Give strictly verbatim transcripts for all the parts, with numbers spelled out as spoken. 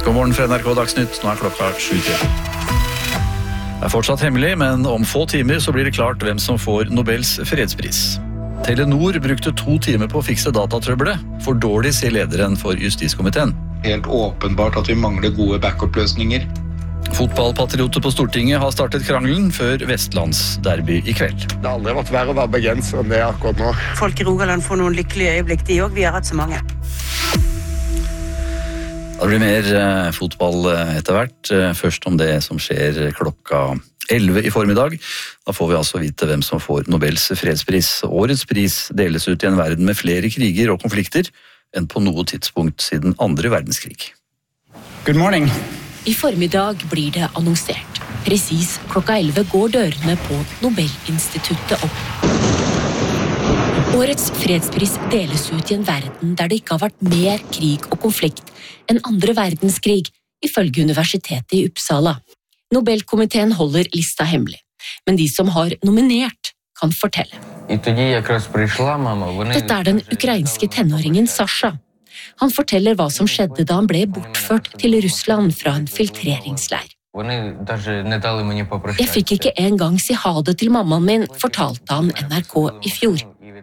God morgen fra N R K Dagsnytt, nå er klokka sju ti. Det er fortsatt hemmelig, men om få timer så blir det klart hvem som får Nobels fredspris. Telenor brukte to timer på å fikse datatrøbbelet. For dårlig, sier lederen for justiskomiteen. Helt åpenbart at vi mangler gode backup-løsninger. Fotballpatrioter på Stortinget har startet krangelen før Vestlandsderby i kveld. Det har aldri vært verre å være bergenser enn det akkurat nå. Folk i Rogaland får noen lykkelige øyeblikk, de også. Vi har hatt så mange. Det blir mer eh, fotball etter hvert. Først om det som skjer klokka elleve i formiddag. Da får vi altså vite hvem som får Nobels fredspris. Årets pris deles ut i en verden med flere kriger og konflikter enn på noe tidspunkt siden andre verdenskrig. Good morning. I formiddag blir det annonsert. Precis klokka elleve går dørene på Nobelinstituttet opp. Årets fredspris deles ut i en verden der det ikke har vært mer krig og konflikt enn andre verdenskrig, ifølge Universitetet i Uppsala. Nobelkomiteen holder lista hemmelig, men de som har nominert kan fortelle. Dette er den ukrainske tenåringen Sasha. Han forteller hva som skjedde da han ble bortført til Russland fra en filtreringsleir. Jeg fikk ikke engang si ha det til mammaen min, fortalte han N R K i fjor.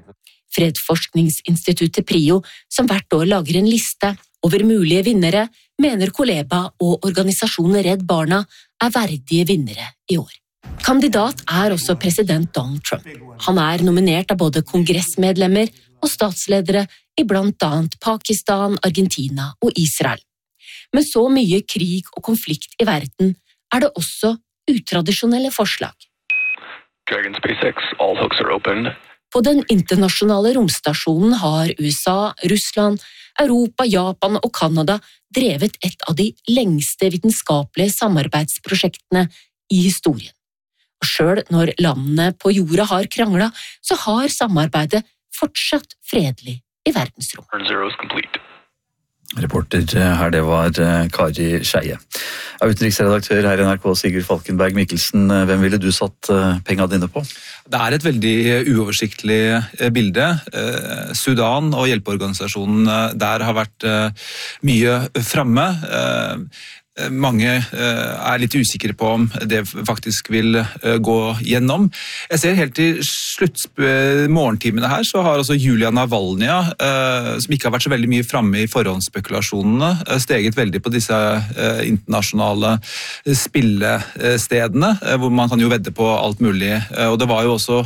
Fredsforskningsinstituttet PRIO, som hvert år lager en liste over mulige vinnere, mener Koleba og organisasjonen Redd Barna er verdige vinnere i år. Kandidat er også president Donald Trump. Han er nominert av både kongressmedlemmer og statsledere i blant annet Pakistan, Argentina og Israel. Men så mye krig og konflikt i verden er det også utradisjonelle forslag. Dragon SpaceX, all hooks are open. På den internasjonale romstasjonen har U S A, Russland, Europa, Japan og Kanada drevet et av de lengste vitenskapelige samarbeidsprosjektene i historien. Og selv når landene på jorda har kranglet, så har samarbeidet fortsatt fredelig i verdensrommet. Reporter her, det var Kari Skeie. Utenriksredaktør her i N R K, Sigurd Falkenberg Mikkelsen, hvem ville du satt pengene dine på? Det er et veldig uoversiktlig bilde. Sudan og hjelpeorganisasjonen der har vært mye fremme. Mange er litt usikre på om det faktisk vil gå gjennom. Jeg ser helt til slutt morgentimene her, så har også Julia Navalnya, som ikke har vært så veldig mye fremme i forhåndsspekulasjonene, steget veldig på disse internasjonale spillestedene, hvor man kan jo vedde på alt mulig. Og det var jo også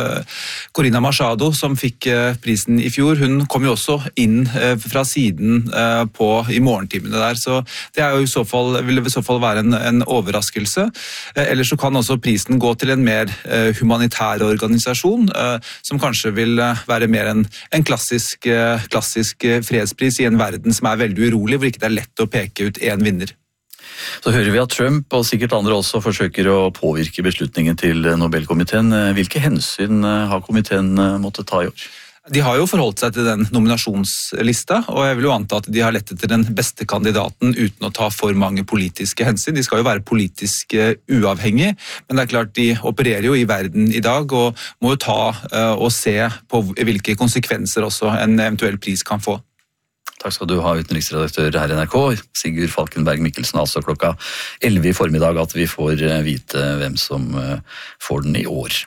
Corina Machado som fikk prisen i fjor. Hun kom jo også inn fra siden på, i morgentimene der, så det er jo i så fall vil det i så fall være en, en overraskelse. Eller så kan også prisen gå til en mer eh, humanitær organisasjon, eh, som kanskje vil være mer en, en klassisk, eh, klassisk fredspris i en verden som er veldig urolig, hvor ikke det er lett å peke ut en vinner. Så hører vi at Trump og sikkert andre også forsøker å påvirke beslutningen til Nobelkomiteen. Hvilke hensyn har komiteen måttet ta i år? De har jo forholdt seg til den nominasjonslista, og jeg vil jo anta at de har lett etter den beste kandidaten uten å ta for mange politiske hensyn. De skal jo være politisk uavhengig, men det er klart de opererer jo i verden i dag og må jo ta og se på hvilke konsekvenser også en eventuell pris kan få. Takk skal du ha, utenriksredaktør her i N R K, Sigurd Falkenberg Mikkelsen, altså klokka elleve i formiddag at vi får vite hvem som får den i år.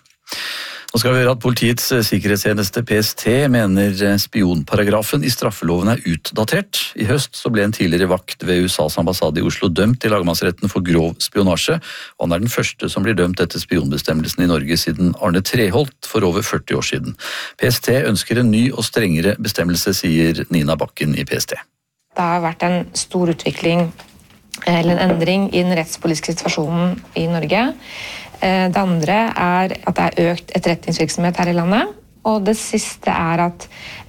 Nå skal vi høre at Politiets sikkerhetstjeneste P S T mener spionparagrafen i straffeloven er utdatert. I høst så ble en tidligere vakt ved U S A's ambassade i Oslo dømt i lagmannsretten for grov spionasje, og han er den første som blir dømt etter spionbestemmelsen i Norge siden Arne Treholt for over førti år siden. P S T ønsker en ny og strengere bestemmelse, sier Nina Bakken i P S T. Det har vært en stor utvikling, eller en endring i den rettspolitiske situasjonen i Norge. Det andre er at det er økt etterretningsvirksomhet her i landet, og det siste er at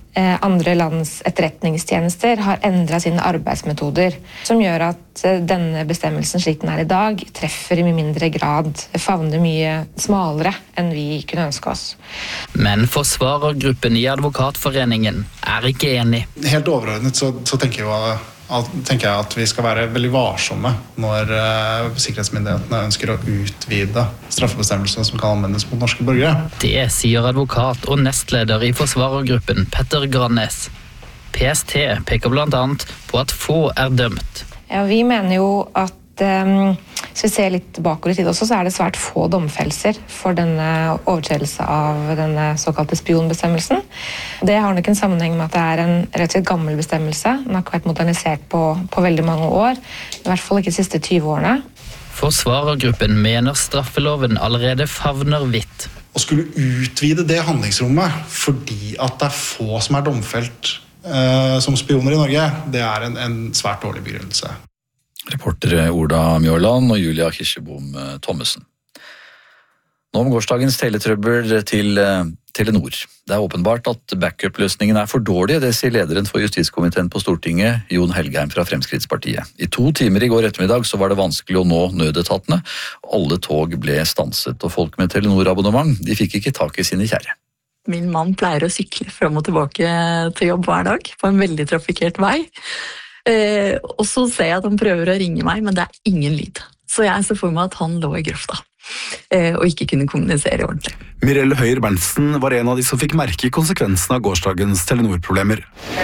andre lands etterretningstjenester har endret sine arbeidsmetoder, som gjør at denne bestemmelsen slik den er i dag treffer i mye mindre grad, favner mye smalere enn vi kunne ønske oss. Men forsvarergruppen i Advokatforeningen er ikke enig. Helt overordnet så, så tenker jeg jo tenker jeg at vi skal være veldig varsomme når uh, sikkerhetsmyndighetene ønsker å utvide straffebestemmelsene som kan anvendes mot norske borgere. Det sier advokat og nestleder i forsvarergruppen Petter Grannes. P S T peker blant annet på at få er dømt. Ja, vi mener jo at um, hvis vi ser litt bakover i tid også, så er det svært få domfellelser for denne overtredelse av denne såkalte spionbestemmelsen. Det har nok en sammenheng med at det er en rett og slett gammel bestemmelse. Den har ikke vært modernisert på, på veldig mange år, i hvert fall ikke de siste tyve årene. Forsvarergruppen mener straffeloven allerede favner vidt. Å skulle utvide det handlingsrommet fordi at det er få som er domfelt eh, som spioner i Norge, det er en, en svært dårlig begrunnelse. Reportere Oda Mjørland og Julia Kirsebom Thommessen. Nå om gårsdagens teletrøbbel til Telenor. Det er åpenbart at backup-løsningen er for dårlig, det sier lederen for justiskomiteen på Stortinget, Jon Helgheim fra Fremskrittspartiet. I to timer i går ettermiddag så var det vanskelig å nå nødetatene. Alle tog ble stanset, og folk med Telenor-abonnement, de fikk ikke tak i sine kjære. Min mann pleier å sykle frem og tilbake til jobb hver dag på en veldig trafikkert vei. Eh, og så ser jeg at han prøver å ringe meg, men det er ingen lyd. Så jeg ser for meg at han lå i grøfta eh, og ikke kunne kommunisere ordentlig. Mirelle Høyer-Berntsen var en av de som fikk merke konsekvensen av gårsdagens Telenor-problemer.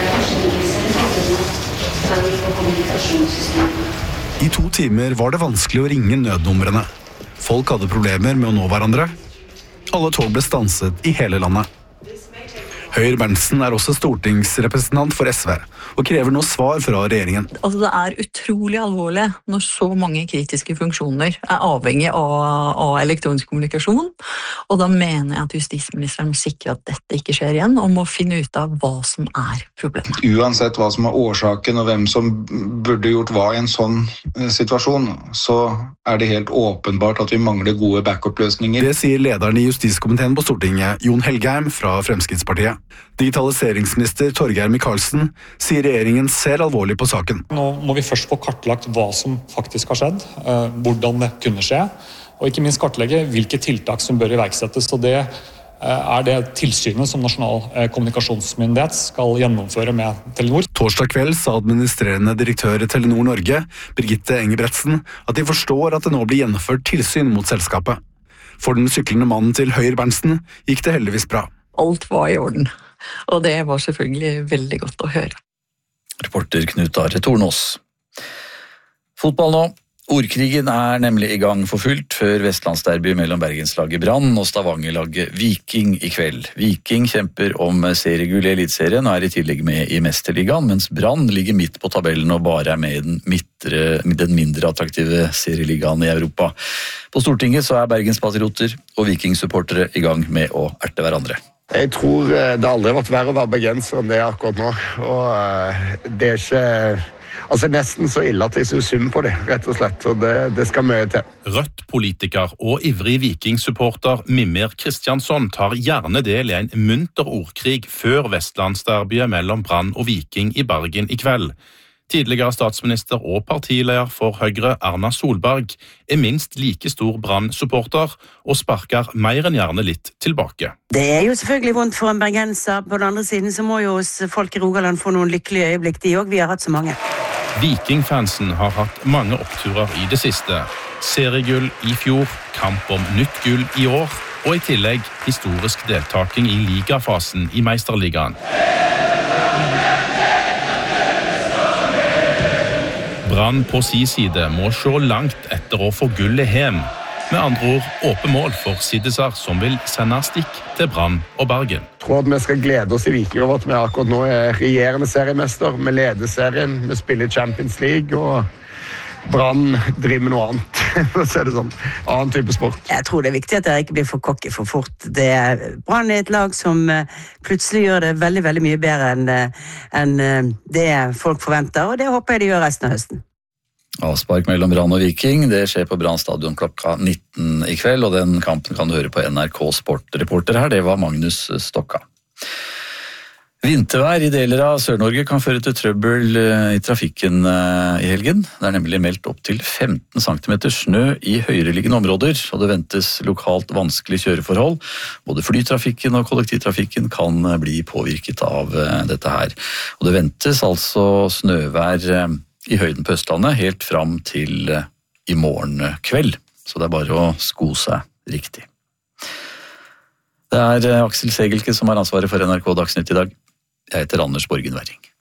I to timer var det vanskelig å ringe nødnumrene. Folk hadde problemer med å nå hverandre. Alle tog ble stanset i hele landet. Høyer-Berntsen er også stortingsrepresentant for S V, og krever nå svar fra regjeringen. Altså, det er utrolig alvorlig når så mange kritiske funksjoner er avhengig av, av elektronisk kommunikasjon, og da mener jeg at justisministeren må sikre at dette ikke skjer igjen, og må finne ut av hva som er problemet. Uansett hva som er årsaken og hvem som burde gjort hva i en sånn situasjon, så er det helt åpenbart at vi mangler gode backup-løsninger. Det sier lederen i justiskomiteen på Stortinget, Jon Helgheim fra Fremskrittspartiet. Digitaliseringsminister Torgeir Micaelsen sier regjeringen ser alvorlig på saken. Nå må vi først få kartlagt hva som faktisk har skjedd, hvordan det kunne skje, og ikke minst kartlegge hvilke tiltak som bør iverksettes. Og det er det tilsynet som Nasjonal kommunikasjonsmyndighet skal gjennomføre med Telenor. Torsdag kveld sa administrerende direktør i Telenor Norge, Birgitte Engebretsen, at de forstår at det nå blir gjennomført tilsyn mot selskapet. For den syklende mannen til Høyer-Berntsen gikk det heldigvis bra. Alt var i orden, og det var selvfølgelig veldig godt å høre. Reporter Knut Are Tornås. Fotball nå. Ordkrigen er nemlig i gang for fullt før Vestlandsderby mellom Bergenslaget Brann og Stavanger-laget Viking i kveld. Viking kjemper om seriegull i Elitserien og er i tillegg med i Mesterligaen, mens Brann ligger midt på tabellen og bare er med i den, midtre, den mindre attraktive serieligaen i Europa. På Stortinget så er Bergenspatrioter og Viking-supportere i gang med å erte hverandre. Jeg tror det aldri har vært verre å være bergenser enn det er akkurat nå. Og det er ikke... Altså nesten så ille at jeg synes synd på det, rett og slett. Og det, det skal mye til. Rødt-politiker og ivrig Viking-supporter Mimir Kristjansson tar gjerne del i en munter ordkrig før Vestlandsderbyet mellom Brann og Viking i Bergen i kveld. Tidligere statsminister og partileder for Høyre, Erna Solberg, er minst like stor Brann-supporter og sparker mer enn gjerne litt tilbake. Det er jo selvfølgelig vondt for en bergenser. På den andre siden så må jo folk i Rogaland få noen lykkelige øyeblikk, de også. Vi har hatt så mange. Viking-fansen har hatt mange oppturer i det siste. Seriegull i fjor, kamp om nytt gull i år, og i tillegg historisk deltaking i ligafasen i Meisterligaen. Brann på si side må se langt etter å få gullet hjem. Med andre ord, åpne mål for Siddiser som vil sende stikk til Brann og Bergen. Jeg tror at vi skal glede oss i Viking over at vi akkurat nå er regjerende seriemester. Vi leder serien, vi spiller Champions League, og Brann driver med noe annet. Så er det sånn, annen type sport. Jeg tror det er viktig at dere ikke blir for cocky for fort. Det er Brann er et lag som plutselig gjør det veldig, veldig mye bedre enn, enn det folk forventer, og det håper jeg de gjør resten av høsten. Avspark mellom Brann og Viking, det skjer på Brann stadion klokka nitten i kveld, og den kampen kan du høre på N R K Sport-reporter her, det var Magnus Stokka. Vintervær i deler av Sør-Norge kan føre til trøbbel i trafikken i helgen. Det er nemlig meldt opp til femten centimeter snø i høyereliggende områder, og det ventes lokalt vanskelig kjøreforhold. Både flytrafikken og kollektivtrafikken kan bli påvirket av dette her. Og det ventes altså snøvær i høyden på Østlandet helt fram til i morgen kveld. Så det er bare å sko seg riktig. Det er Aksel Segelke som har ansvaret for N R K Dagsnytt i dag. Jeg heter Anders Borgen Werring.